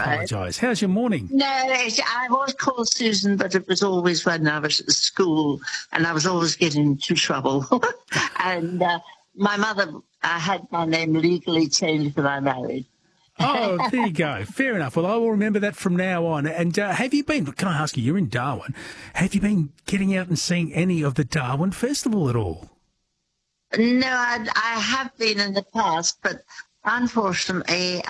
apologise. How's your morning? No, I was called Susan, but it was always when I was at school, and I was always getting into trouble. And my mother had my name legally changed when I married. Oh, there you go. Fair enough. Well, I will remember that from now on. And have you been, can I ask you, you're in Darwin, have you been getting out and seeing any of the Darwin Festival at all? No, I have been in the past, but unfortunately,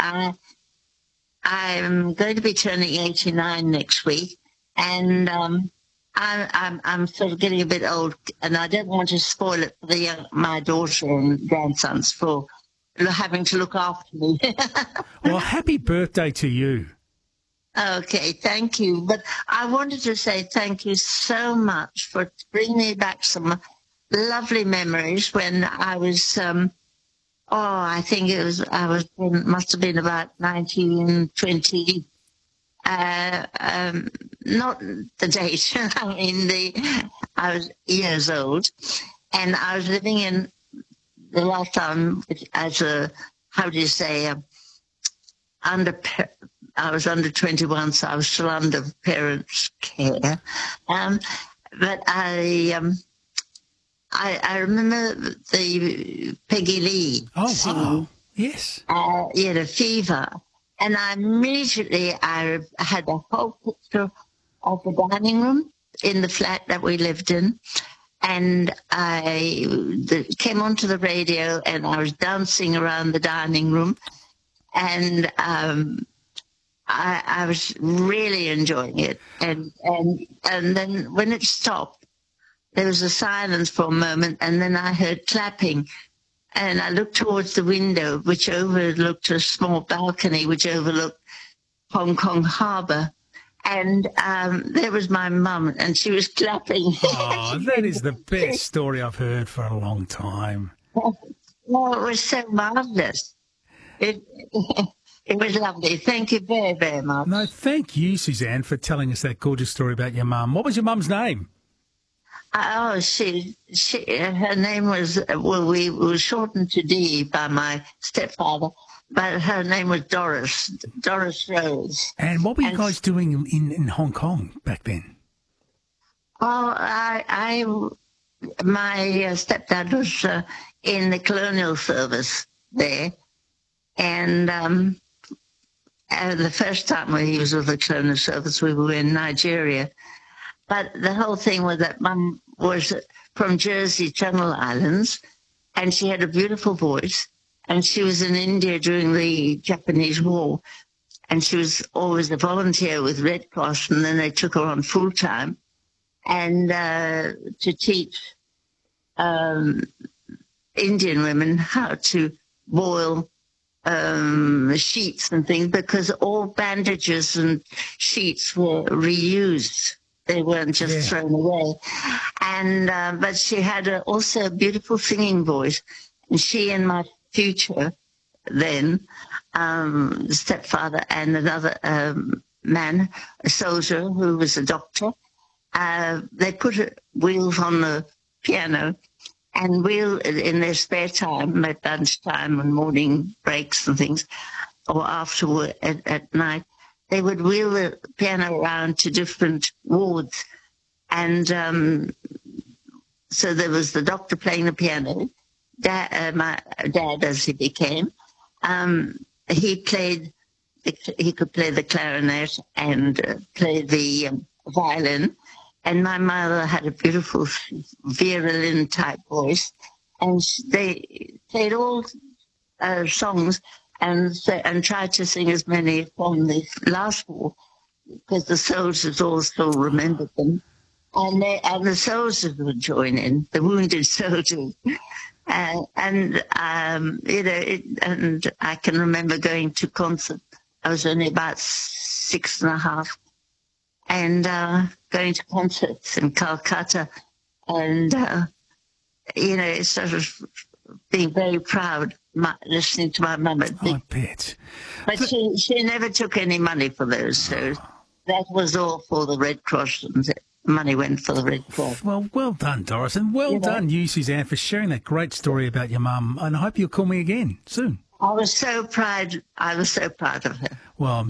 I'm going to be turning 89 next week, and I'm sort of getting a bit old, and I don't want to spoil it for my daughter and grandsons for having to look after me. Well, happy birthday to you. Okay, thank you. But I wanted to say thank you so much for bringing me back some lovely memories when I was, I think must have been about 1920. Not the date. I was years old, and I was living in the last time as I was under 21, so I was still under parents' care. But I remember the Peggy Lee. Oh, singing, wow. Yes. Fever. And I had a whole picture of the dining room in the flat that we lived in. And I came onto the radio, and I was dancing around the dining room. And I was really enjoying it. And then when it stopped, there was a silence for a moment, and then I heard clapping. And I looked towards the window, which overlooked a small balcony, which overlooked Hong Kong Harbour. And there was my mum, and she was clapping. Oh, that is the best story I've heard for a long time. Well, it was so marvellous. It was lovely. Thank you very, very much. No, thank you, Suzanne, for telling us that gorgeous story about your mum. What was your mum's name? Her name was, we were shortened to Dee by my stepfather, but her name was Doris Rose. And what were you guys doing in Hong Kong back then? Oh, my stepdad was in the colonial service there, and the first time when he was with the colonial service, we were in Nigeria. But the whole thing was that Mum was from Jersey, Channel Islands, and she had a beautiful voice, and she was in India during the Japanese War, and she was always a volunteer with Red Cross, and then they took her on full-time and to teach Indian women how to boil sheets and things, because all bandages and sheets were reused. They weren't just thrown away. And but she had also a beautiful singing voice. And she and my future then, stepfather and another man, a soldier who was a doctor, they put wheels on the piano, and wheel in their spare time, at lunchtime and morning breaks and things, or after at night, they would wheel the piano around to different wards. And so there was the doctor playing the piano, my dad as he became. He could play the clarinet and play the violin. And my mother had a beautiful Vera Lynn type voice. And they played all songs and tried to sing as many from the last war, because the soldiers all still remembered them. And the soldiers would join in, the wounded soldiers. And I can remember going to concert. I was only about 6.5, and going to concerts in Calcutta, and sort of being very proud, listening to my mum. I bet. But she never took any money for those, so that was all for the Red Cross, and the money went for the Red Cross. Well done, Doris, and well done you, Suzanne, for sharing that great story about your mum, and I hope you'll call me again soon. I was so proud of her. Well,